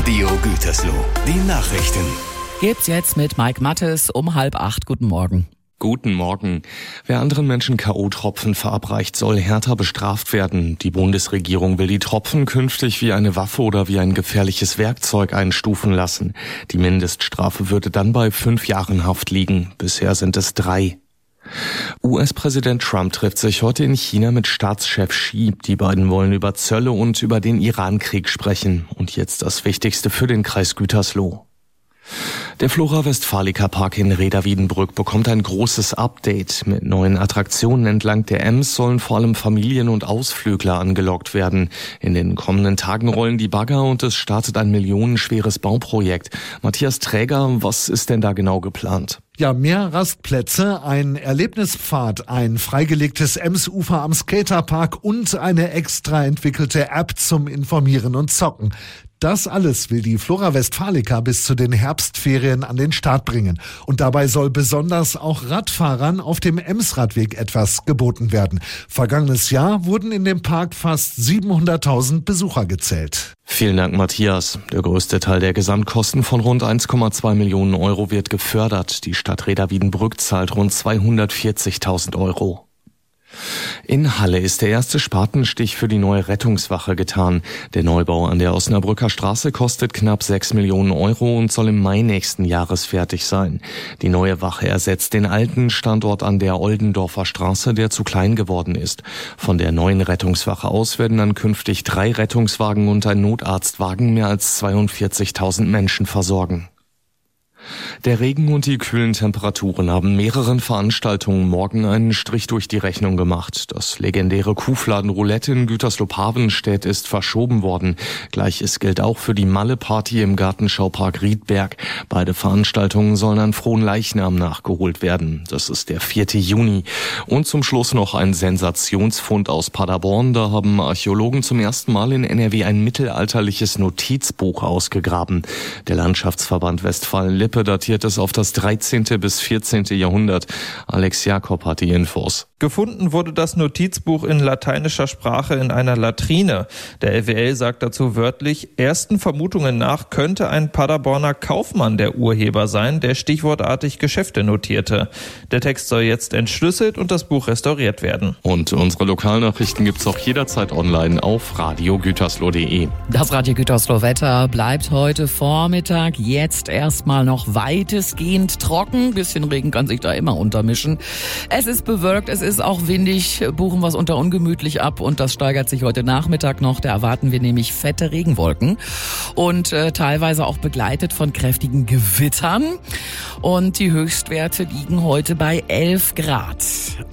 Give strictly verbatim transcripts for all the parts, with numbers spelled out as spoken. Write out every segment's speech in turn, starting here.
Radio Gütersloh, die Nachrichten. Gibt's jetzt mit Mike Mattes um halb acht. Guten Morgen. Guten Morgen. Wer anderen Menschen K O-Tropfen verabreicht, soll härter bestraft werden. Die Bundesregierung will die Tropfen künftig wie eine Waffe oder wie ein gefährliches Werkzeug einstufen lassen. Die Mindeststrafe würde dann bei fünf Jahren Haft liegen. Bisher sind es drei. U S-Präsident Trump trifft sich heute in China mit Staatschef Xi. Die beiden wollen über Zölle und über den Iran-Krieg sprechen. Und jetzt das Wichtigste für den Kreis Gütersloh. Der Flora Westfalica Park in Reda-Wiedenbrück bekommt ein großes Update. Mit neuen Attraktionen entlang der Ems sollen vor allem Familien und Ausflügler angelockt werden. In den kommenden Tagen rollen die Bagger und es startet ein millionenschweres Bauprojekt. Matthias Träger, was ist denn da genau geplant? Ja, mehr Rastplätze, ein Erlebnispfad, ein freigelegtes Emsufer am Skaterpark und eine extra entwickelte App zum Informieren und Zocken. Das alles will die Flora Westfalica bis zu den Herbstferien an den Start bringen. Und dabei soll besonders auch Radfahrern auf dem Emsradweg etwas geboten werden. Vergangenes Jahr wurden in dem Park fast siebenhunderttausend Besucher gezählt. Vielen Dank, Matthias. Der größte Teil der Gesamtkosten von rund eins Komma zwei Millionen Euro wird gefördert. Die Stadt Reda-Wiedenbrück zahlt rund zweihundertvierzigtausend Euro. In Halle ist der erste Spatenstich für die neue Rettungswache getan. Der Neubau an der Osnabrücker Straße kostet knapp sechs Millionen Euro und soll im Mai nächsten Jahres fertig sein. Die neue Wache ersetzt den alten Standort an der Oldendorfer Straße, der zu klein geworden ist. Von der neuen Rettungswache aus werden dann künftig drei Rettungswagen und ein Notarztwagen mehr als zweiundvierzigtausend Menschen versorgen. Der Regen und die kühlen Temperaturen haben mehreren Veranstaltungen morgen einen Strich durch die Rechnung gemacht. Das legendäre Kuhfladen Roulette in Gütersloh-Pavenstedt ist verschoben worden. Gleiches gilt auch für die Malle-Party im Gartenschaupark Riedberg. Beide Veranstaltungen sollen an Fronleichnam nachgeholt werden. Das ist der vierte Juni. Und zum Schluss noch ein Sensationsfund aus Paderborn. Da haben Archäologen zum ersten Mal in N R W ein mittelalterliches Notizbuch ausgegraben. Der Landschaftsverband Westfalen-Lippe datiert es auf das dreizehnte bis vierzehnte Jahrhundert. Alex Jakob hat die Infos. Gefunden wurde das Notizbuch in lateinischer Sprache in einer Latrine. Der L W L sagt dazu wörtlich, ersten Vermutungen nach könnte ein Paderborner Kaufmann der Urheber sein, der stichwortartig Geschäfte notierte. Der Text soll jetzt entschlüsselt und das Buch restauriert werden. Und unsere Lokalnachrichten gibt's auch jederzeit online auf radio gütersloh punkt de. Das Radio Gütersloh Wetter bleibt heute Vormittag jetzt erstmal noch weitestgehend trocken. Bisschen Regen kann sich da immer untermischen. Es ist bewölkt, es ist auch windig, buchen wir es unter ungemütlich ab und das steigert sich heute Nachmittag noch. Da erwarten wir nämlich fette Regenwolken und äh, teilweise auch begleitet von kräftigen Gewittern. Und die Höchstwerte liegen heute bei elf Grad.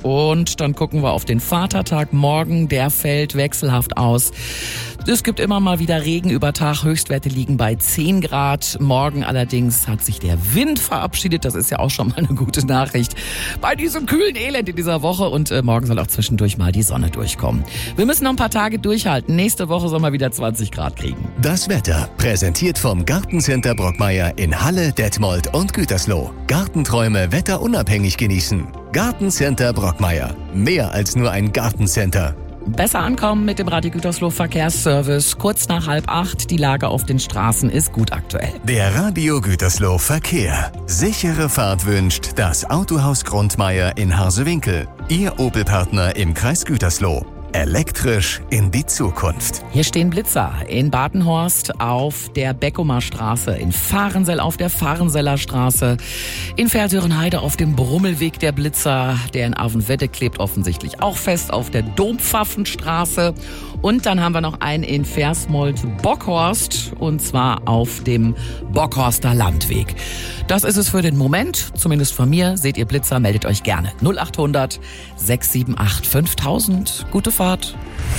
Und dann gucken wir auf den Vatertag morgen. Der fällt wechselhaft aus. Es gibt immer mal wieder Regen über Tag. Höchstwerte liegen bei zehn Grad. Morgen allerdings hat sich der Wind verabschiedet. Das ist ja auch schon mal eine gute Nachricht bei diesem kühlen Elend in dieser Woche. Und äh, morgen soll auch zwischendurch mal die Sonne durchkommen. Wir müssen noch ein paar Tage durchhalten. Nächste Woche soll man wieder zwanzig Grad kriegen. Das Wetter präsentiert vom Gartencenter Brockmeier in Halle, Detmold und Gütersloh. Gartenträume wetterunabhängig genießen. Gartencenter Brockmeier. Mehr als nur ein Gartencenter. Besser ankommen mit dem Radio Gütersloh Verkehrsservice. Kurz nach halb acht. Die Lage auf den Straßen ist gut aktuell. Der Radio Gütersloh Verkehr. Sichere Fahrt wünscht das Autohaus Grundmeier in Harsewinkel. Ihr Opel-Partner im Kreis Gütersloh. Elektrisch in die Zukunft. Hier stehen Blitzer in Badenhorst auf der Beckumer Straße, in Fahrensell auf der Fahrenseller Straße, in Pferdhörenheide auf dem Brummelweg der Blitzer, der in Avenwette klebt offensichtlich auch fest auf der Dompfaffenstraße. Und dann haben wir noch einen in Versmold-Bockhorst und zwar auf dem Bockhorster Landweg. Das ist es für den Moment, zumindest von mir. Seht ihr Blitzer, meldet euch gerne. null acht hundert sechs sieben acht fünftausend. Gute Fahrt.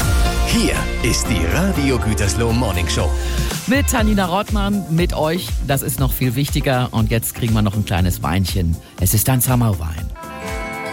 Hier ist die Radio Gütersloh Morning Show. Mit Tanina Rottmann, mit euch. Das ist noch viel wichtiger. Und jetzt kriegen wir noch ein kleines Weinchen. Es ist ein Sommerwein.